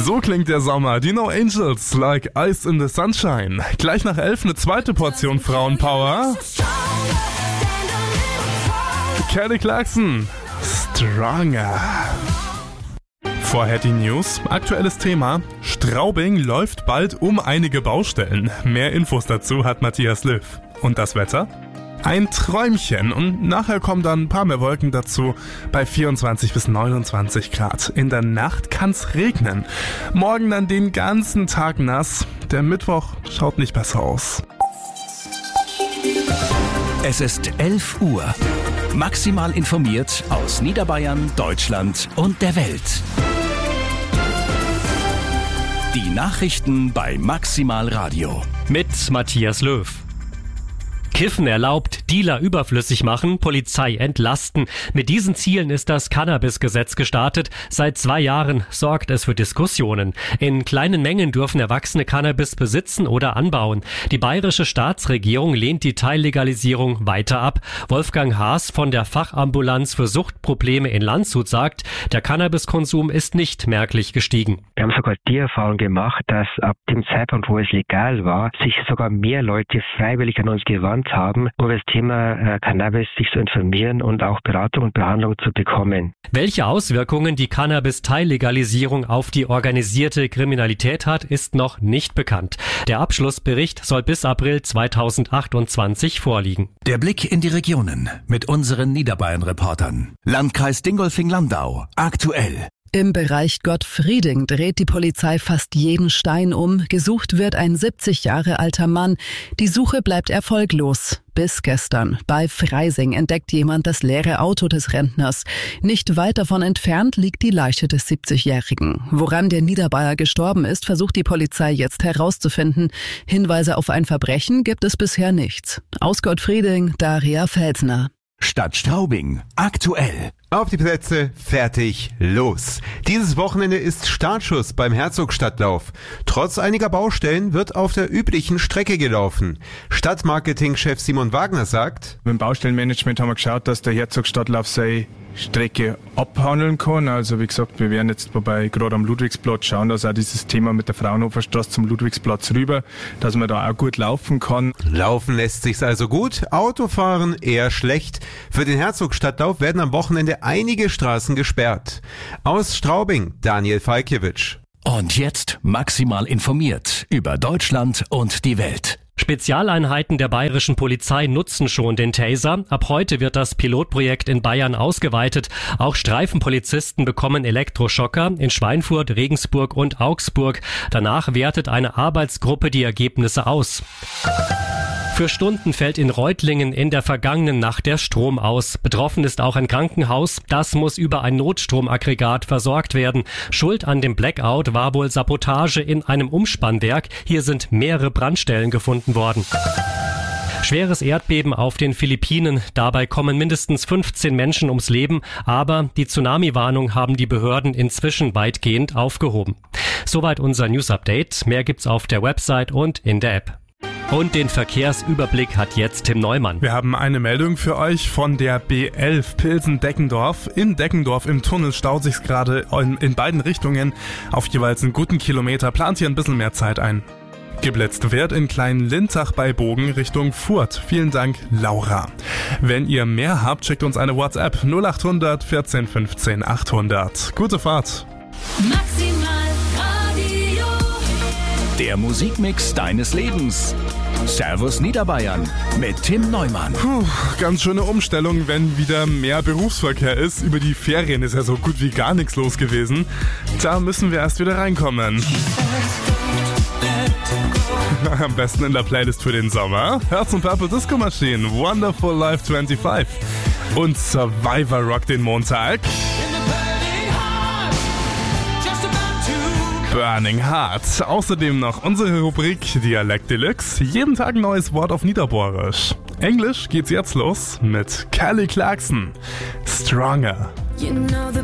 So klingt der Sommer. Die No Angels, like Ice in the Sunshine. Gleich nach 11 eine zweite Portion Frauenpower. Kelly Clarkson, Stronger. Vorher die News. Aktuelles Thema. Straubing läuft bald um einige Baustellen. Mehr Infos dazu hat Matthias Löw. Und das Wetter? Ein Träumchen und nachher kommen dann ein paar mehr Wolken dazu bei 24 bis 29 Grad. In der Nacht kann's regnen. Morgen dann den ganzen Tag nass. Der Mittwoch schaut nicht besser aus. Es ist 11 Uhr. Maximal informiert aus Niederbayern, Deutschland und der Welt. Die Nachrichten bei Maximal Radio. Mit Matthias Löw. Kiffen erlaubt, Dealer überflüssig machen, Polizei entlasten. Mit diesen Zielen ist das Cannabis-Gesetz gestartet. Seit 2 Jahren sorgt es für Diskussionen. In kleinen Mengen dürfen Erwachsene Cannabis besitzen oder anbauen. Die bayerische Staatsregierung lehnt die Teillegalisierung weiter ab. Wolfgang Haas von der Fachambulanz für Suchtprobleme in Landshut sagt, der Cannabiskonsum ist nicht merklich gestiegen. Wir haben sogar die Erfahrung gemacht, dass ab dem Zeitpunkt, wo es legal war, sich sogar mehr Leute freiwillig an uns gewandt haben, über das Thema Cannabis sich zu informieren und auch Beratung und Behandlung zu bekommen. Welche Auswirkungen die Cannabis-Teillegalisierung auf die organisierte Kriminalität hat, ist noch nicht bekannt. Der Abschlussbericht soll bis April 2028 vorliegen. Der Blick in die Regionen mit unseren Niederbayern-Reportern. Landkreis Dingolfing-Landau. Aktuell. Im Bereich Gottfrieding dreht die Polizei fast jeden Stein um. Gesucht wird ein 70 Jahre alter Mann. Die Suche bleibt erfolglos. Bis gestern. Bei Freising entdeckt jemand das leere Auto des Rentners. Nicht weit davon entfernt liegt die Leiche des 70-Jährigen. Woran der Niederbayer gestorben ist, versucht die Polizei jetzt herauszufinden. Hinweise auf ein Verbrechen gibt es bisher nichts. Aus Gottfrieding, Daria Felsner. Stadt Straubing. Aktuell. Auf die Plätze, fertig, los. Dieses Wochenende ist Startschuss beim Herzogstadtlauf. Trotz einiger Baustellen wird auf der üblichen Strecke gelaufen. Stadtmarketingchef Simon Wagner sagt: Beim Baustellenmanagement haben wir geschaut, dass der Herzogstadtlauf seine Strecke abhandeln kann. Also wie gesagt, wir werden jetzt gerade am Ludwigsplatz schauen, dass auch dieses Thema mit der Fraunhoferstraße zum Ludwigsplatz rüber, dass man da auch gut laufen kann. Laufen lässt sich's also gut, Autofahren eher schlecht. Für den Herzogstadtlauf werden am Wochenende einige Straßen gesperrt. Aus Straubing, Daniel Falkiewicz. Und jetzt maximal informiert über Deutschland und die Welt. Spezialeinheiten der bayerischen Polizei nutzen schon den Taser. Ab heute wird das Pilotprojekt in Bayern ausgeweitet. Auch Streifenpolizisten bekommen Elektroschocker in Schweinfurt, Regensburg und Augsburg. Danach wertet eine Arbeitsgruppe die Ergebnisse aus. Für Stunden fällt in Reutlingen in der vergangenen Nacht der Strom aus. Betroffen ist auch ein Krankenhaus. Das muss über ein Notstromaggregat versorgt werden. Schuld an dem Blackout war wohl Sabotage in einem Umspannwerk. Hier sind mehrere Brandstellen gefunden worden. Schweres Erdbeben auf den Philippinen. Dabei kommen mindestens 15 Menschen ums Leben. Aber die Tsunami-Warnung haben die Behörden inzwischen weitgehend aufgehoben. Soweit unser News-Update. Mehr gibt's auf der Website und in der App. Und den Verkehrsüberblick hat jetzt Tim Neumann. Wir haben eine Meldung für euch von der B11 Pilsen-Deckendorf. In Deckendorf im Tunnel staut sich's gerade in beiden Richtungen auf jeweils einen guten Kilometer. Plant hier ein bisschen mehr Zeit ein. Geblitzt wird in Klein-Lintach bei Bogen Richtung Furth. Vielen Dank, Laura. Wenn ihr mehr habt, schickt uns eine WhatsApp 0800 14 15 800. Gute Fahrt. Maximal Radio. Der Musikmix deines Lebens. Servus Niederbayern mit Tim Neumann. Ganz schöne Umstellung, wenn wieder mehr Berufsverkehr ist. Über die Ferien ist ja so gut wie gar nichts los gewesen. Da müssen wir erst wieder reinkommen. Am besten in der Playlist für den Sommer. Herz und Purple Disco Machine, Wonderful Life 25 und Survivor Rock den Montag. Burning Heart. Außerdem noch unsere Rubrik Dialekt Deluxe. Jeden Tag ein neues Wort auf Niederbohrisch. Englisch geht's jetzt los mit Kelly Clarkson. Stronger.